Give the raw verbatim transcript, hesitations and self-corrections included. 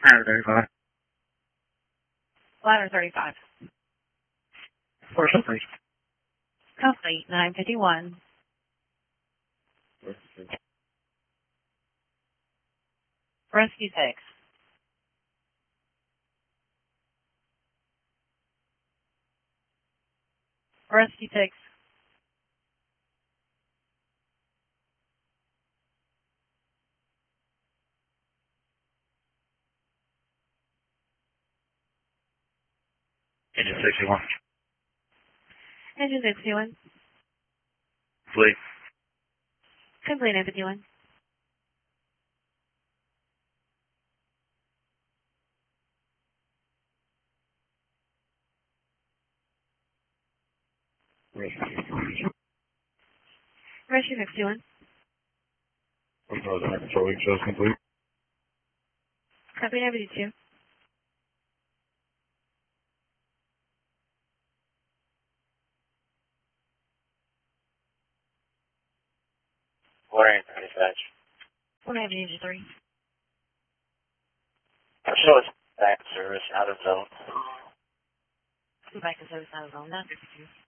Ladder thirty-five. Ladder thirty-five. Four something. Company nine fifty-one. Rescue six. Rescue six. Engine sixty-one. Engine sixty-one. Fleet. Complete nine fifty-one. Rescue sixty-one. Northern Control Week shows complete. Company nine fifty-two. Warning, dispatch. one nine Engine three. Show us back service out of zone. Back to service out of zone nine fifty-two.